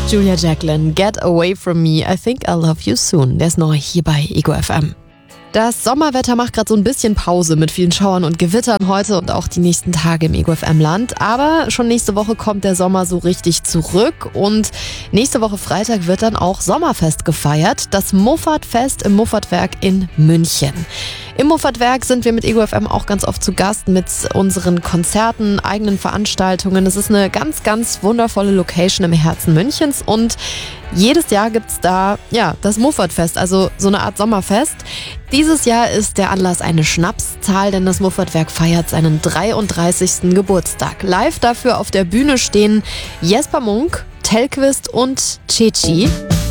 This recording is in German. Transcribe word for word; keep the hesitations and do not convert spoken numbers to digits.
Julia Jacqueline, Get Away From Me, I Think I'll Love You Soon. Der ist neu hier bei Ego F M. Das Sommerwetter macht gerade so ein bisschen Pause mit vielen Schauern und Gewittern heute und auch die nächsten Tage im Ego F M-Land. Aber schon nächste Woche kommt der Sommer so richtig zurück und nächste Woche Freitag wird dann auch Sommerfest gefeiert. Das Muffatfest im Muffatwerk in München. Im Muffatwerk sind wir mit Ego F M auch ganz oft zu Gast mit unseren Konzerten, eigenen Veranstaltungen. Es ist eine ganz, ganz wundervolle Location im Herzen Münchens und jedes Jahr gibt's da ja das Muffatfest, also so eine Art Sommerfest. Dieses Jahr ist der Anlass eine Schnapszahl, denn das Muffatwerk feiert seinen dreiunddreißigsten Geburtstag. Live dafür auf der Bühne stehen Jesper Munk, Tellqvist und Ceci.